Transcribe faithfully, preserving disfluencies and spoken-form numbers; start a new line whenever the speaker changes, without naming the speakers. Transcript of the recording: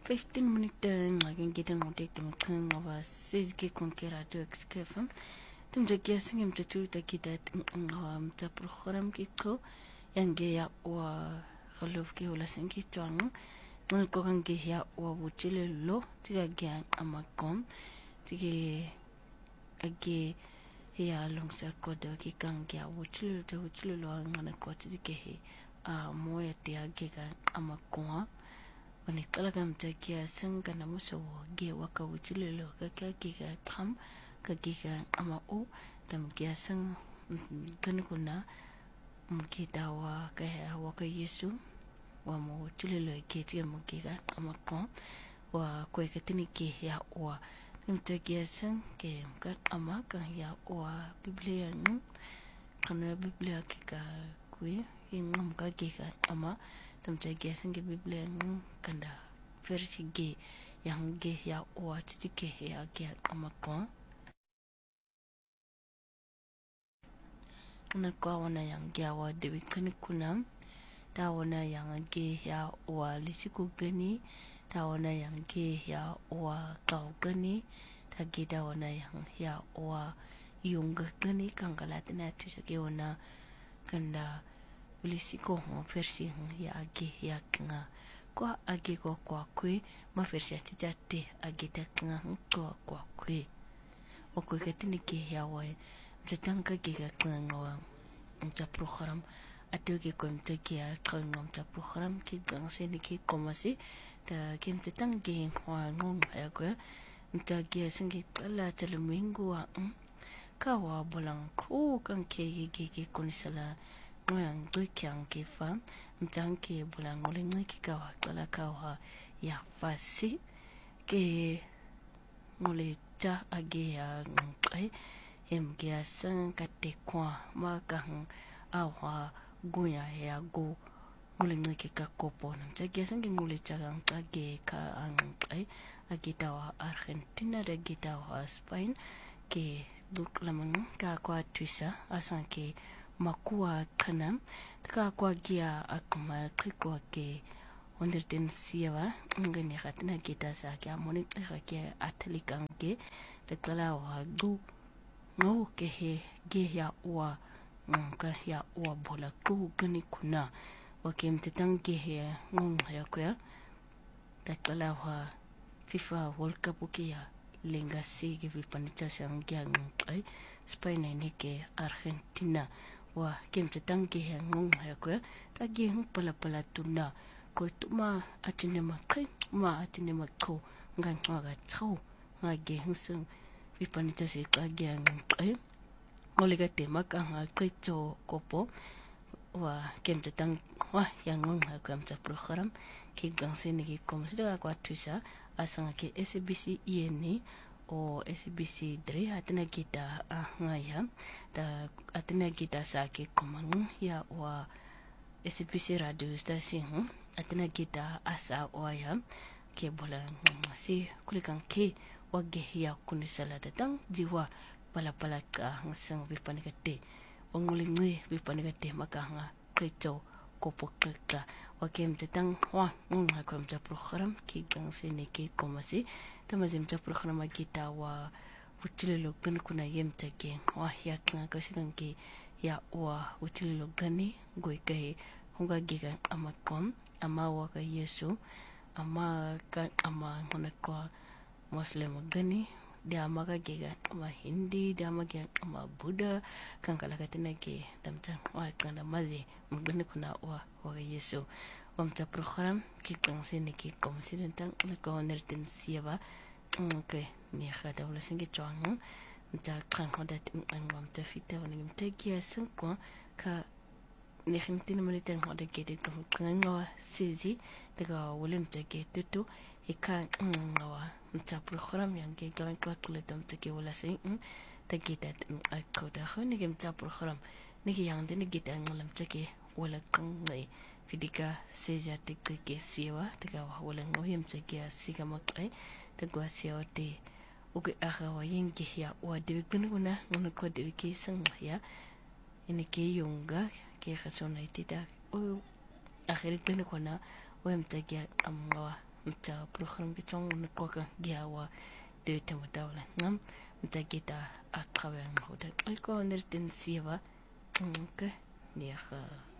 fifteen minuten ngakin kita ngotek tem kan ngawa sizge konkera tu ekskefam tem jagia singem tu ta kita ngawam ta program kiko yang ge ya wa khalof ke wala singi tuang mun ko kan ge ya wa buchile lo tiga ge amakom tige age ya long sa ko de ki kan ge buchile de buchile lo ngana ko tige he a moya te age ga amakom wani kala kam takia sang kana muso ge waka wuchilelo ka ka giga tham ka giga ama o tam kia sang kana kuna mki dawa ka waka yesu wa mo wuchilelo ke tia mki ga ama ko wa ko ka tini ke ya wa tam takia sang ke ka ama ka ya wa biblia nu kana biblia ke ka kui ingam ka giga ama tam takia sang ke biblia nu kanda versi ge yang ge ya o titi ge ya ge amakon na kwa wana yang ge wa de kani kunam ta wana yang ge ya o lisiku gani ta wana yang ge ya o kau gani ta ge da wana yang ya o yung gani kangala tina tu ge wana kanda lisiku versi ya ge ya nga kwa age ko kwa kwe ma fersha tijate age takanga kwa kwa kwe o kwe katini ke ya wa mtatanga ke ga kanga wa mta program atoke ko mtaki ya kanga mta program ke gangse ni ke komasi ta ke mtatanga ke kwa ngong ya kwa mtaki ya singe kala talamingu wa ka wa bolang ko kan ke ke ke konisala ngoyang to kyang ke fa mtanke bulang ngoleng ki kawa kala kawa ya fasi ke ngole cha age ya ngai em ke asan kate kwa ma kang awa guya ya go ngoleng ki ka kopo nam cha ke asan ke ngole cha gang ta ge ka ang ai age tawa Argentina de ge tawa Spain ke duk lamang ka kwa twisa asan ke makua kana taka kwa gia akuma krikwa ke onderten siwa ngani khatina kita sa kya moni ke atlikan ke takala wa du no ke he ge ya wa ka ya wa bola ku gani kuna wa ke mtetang ke he ngon ya kwa takala wa FIFA World Cup ke ya lenga si ke vipanita sang kya ngai Spain ne ke Argentina wa kem te tangi he ngong ha ko ta gi hu pala pala tuna ko tuma atine ma kai ma atine ma ko ngan nga chau nga ge hu sung vi panita se ka gi ang kai ngole ga te ma ka nga kai cho kopo wa kem te tang wa yang ngong ha ko am ta program ki gang se ni ki kom se ga kwa tusa asanga ke S B C I N o S B C three atena kita ah ngaya ta atena kita sake komang ya wa S B C radio station atena kita asa oya ke bola masih kulikan ke wage ya kunisala datang jiwa pala pala ka ngasang bipanigate ongulingi bipanigate makanga krecho kopok ka wakem datang wa ngunga kom ta program ki gang sene ke komasi tamazim ta program kita wa utilelo kan kuna yem take wa ya kan ka sigan ke ya wa utilelo gani goi kai hunga giga amakom ama wa ka yesu ama ka ama hona ko muslim gani dia maga giga ama hindi dia maga ama buddha kan kala katina ke damta wa kan da mazi mugani kuna wa wa yesu wamta program ki kan sene ki komsidentang ko nerten siaba okay ni khada wala singi chang ta kan hoda ang wamta fita wani mta ki asan ko ka ni khimtin maniten hoda ke de kan ngawa siji daga wulim ta ke tutu ika ngawa mta program yang ke kan ko kuletam ta ke wala sing ta ke ta ko da khoni ke mta program ni ki yang de ni gita ngalam ta ke wala kan ngai fidika seja tik ke siwa daga wala ngoyim ta ke siga makai tagwa siwa te uke aha wa yengi ya wa de kuna ngono ko de ke sang ya ini ke yunga ke khasona itida o akhir tene kona wem tagia amwa mta program bitong nkoka giawa de temodawla ngam mta kita akawang hotel ko nertin siwa okay niya